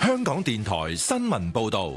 香港電台新聞報道。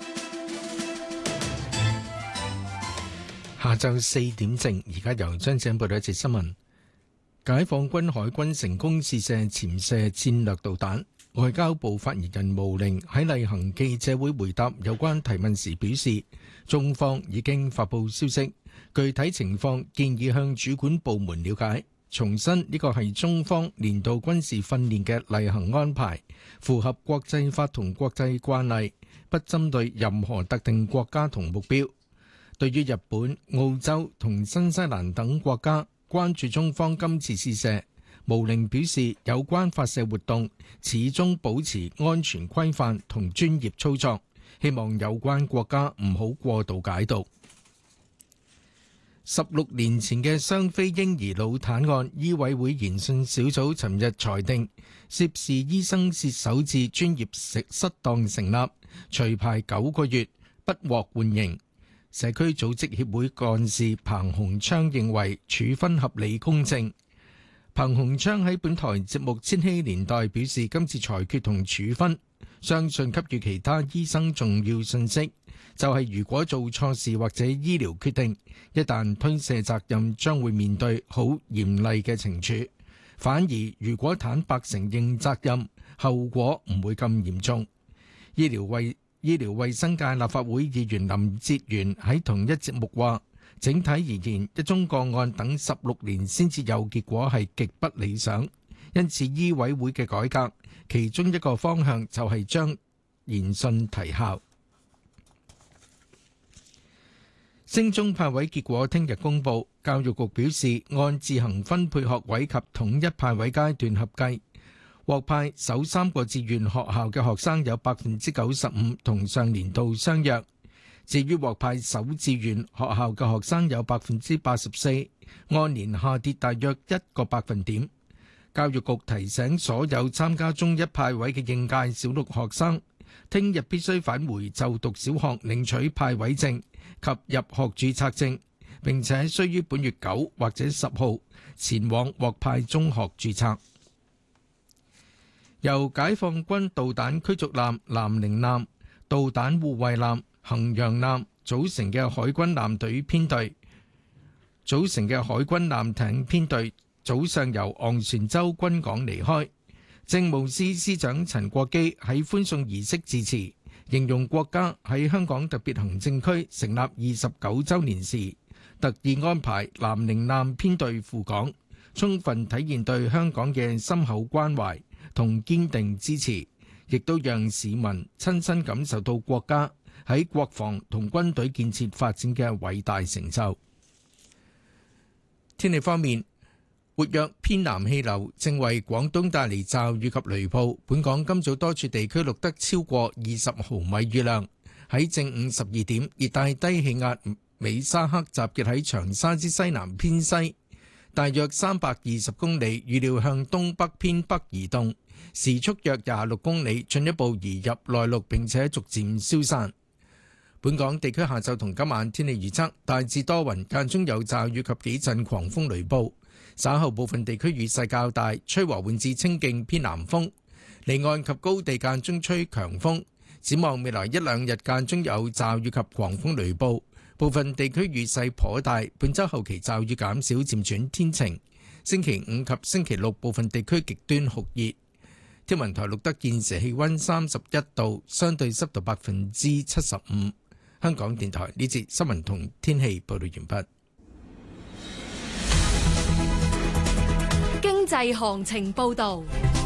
下晝4點正，而家由張姐報道一節新聞。解放軍海軍成功試射潛射戰略導彈。外交部發言人毛寧喺例行記者會回答有關提問時表示，中方已經發布消息，具體情況建議向主管部門了解。重申呢個係中方年度軍事訓練嘅例行安排，符合國際法同國際慣例，不針對任何特定國家同目標。對於日本、澳洲同新西蘭等國家關注中方今次試射，毛寧表示有關發射活動始終保持安全規範同專業操作，希望有關國家唔好過度解讀。16年前嘅雙非嬰兒腦癱案，醫委會研訊小組尋日裁定，涉事醫生涉手至專業失當成立，除牌9個月，不獲緩刑。社區組織協會幹事彭鴻昌認為處分合理公正。彭鴻昌喺本台節目《千禧年代》表示，今次裁決同處分，相信給予其他醫生重要信息，就係如果做錯事或者醫療決定，一旦推卸責任，將會面對好嚴厲嘅懲處。反而如果坦白承認責任，後果唔會咁嚴重。醫療衛生界立法會議員林哲玄喺同一節目話，整體而言，一宗個案等16年先至有結果係極不理想，因此醫委會嘅改革，其中一個方向就係將研訊提效。升中派位結果聽日公佈，教育局表示，按自行分配學位及統一派位階段合計，獲派首3個志願學校嘅學生有 95% 同上年度相若。至於獲派首志願學校嘅學生有 84%， 按年下跌大約1個百分點。教育局提醒所有參加中一派位嘅應屆小六學生，聽日必須返回就讀小學領取派位證及入學註冊證，並且須於本月9或者10號前往獲派中學註冊。由解放軍導彈驅逐艦南寧艦、導彈護衛艦衡陽艦組成嘅海軍艦艇編隊早上由昂船洲軍港離開。政務司司長陳國基喺歡送儀式致辭，形容國家喺香港特別行政區成立29週年時，特意安排南寧艦編隊赴港，充分體現對香港嘅深厚關懷同堅定支持，亦都讓市民親身感受到國家喺國防同軍隊建設發展嘅偉大成就。天氣方面，活躍偏南氣流正為廣東帶嚟驟雨及雷暴，本港今早多處地區錄得超過20毫米雨量。喺正午12點，熱帶低氣壓美沙克集結喺長沙之西南偏西，大約320公里，預料向東北偏北移動，時速約26公里，進一步移入內陸並且逐漸消散。本港地區下晝同今晚天氣預測，大致多雲，間中有驟雨及幾陣狂風雷暴，稍後部分地區雨勢較大，吹和緩至清勁偏南風，離岸及高地間中吹強風。展望未來1-2日間中有驟雨及狂風雷暴，部分地區雨勢頗大。本週後期驟雨減少，漸轉天晴。星期5及星期6部分地區極端酷熱。天文台錄得現時氣溫31度，相對濕度75%。香港電台呢節新聞同天氣報道完畢。 經濟行情報道。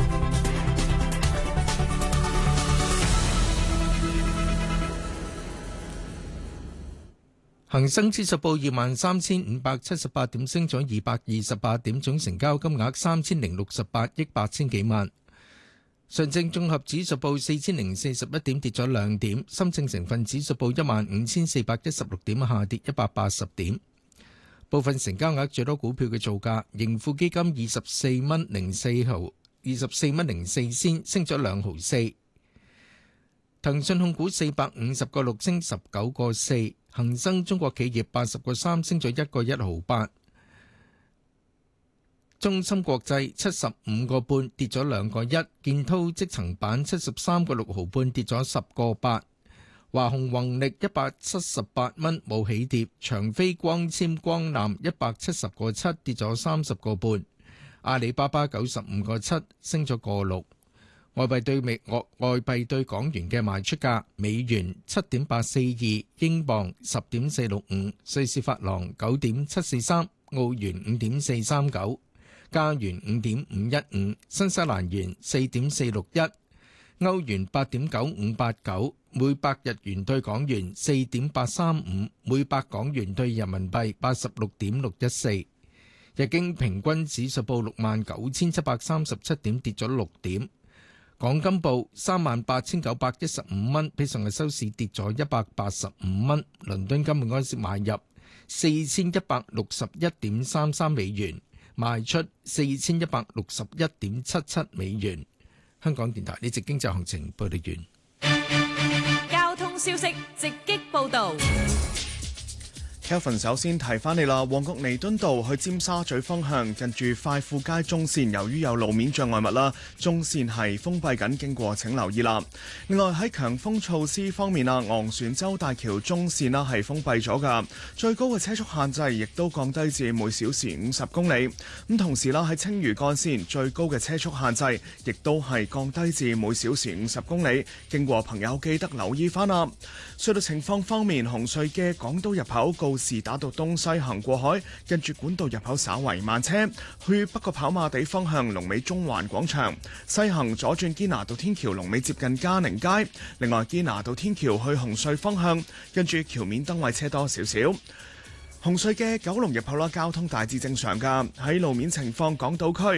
恒生指數報23,578點，升咗228點，總成交金額3068億8千幾萬。上證綜合指數報4041點，跌咗2點。深證成分指數報15,416點，下跌180點。部分成交額最多股票嘅造價：盈富基金24蚊04毫，24蚊04仙，升咗2毫4。騰訊控股450個6，升19個4。恒生中國企業80個3，升咗1個1毫8。 中芯國際75個半跌咗2個1，建滔積層板73個6毫半跌咗10個8，華虹宏力178蚊冇起跌，長飛光纖光纜170個7跌咗30個半，阿里巴巴95個7升咗個6。外幣對港元嘅賣出價：美元7.842，英鎊10.465，瑞士法郎9.743，澳元5.439，加元5.515，新西蘭元4.461，歐元8.9589，每百日元對港元4.835，每百港元對人民幣86.614。日經平均指數報69,737點，跌咗6點。港金報38,915蚊，比上日收市跌咗185蚊。倫敦金每盎司買入4161.33美元，賣出4161.77美元。香港電台呢節經濟行情報道完。 交通消息直擊報導。 Kelvin 首先提翻你啦，旺角彌敦道去尖沙咀方向，近住快富街中線，由於有路面障礙物啦，中線係封閉緊，經過請留意啦。另外喺強風措施方面啊，昂船洲大橋中線啦係封閉咗㗎，最高嘅車速限制亦都降低至每小時50公里。咁同時啦，喺青嶼幹線最高嘅車速限制亦都係降低至每小時50公里，經過朋友記得留意翻啦。隧道情況方面，紅隧嘅港島入口告士打道東西行過海，跟住管道入口稍為慢車，去北角跑馬地方向龍尾中環廣場，西行左轉堅拿道天橋龍尾接近嘉寧街。另外堅拿道天橋去紅隧方向，跟住橋面燈位車多少少。紅隧嘅九龍入口啦，交通大致正常㗎。喺路面情況，港島區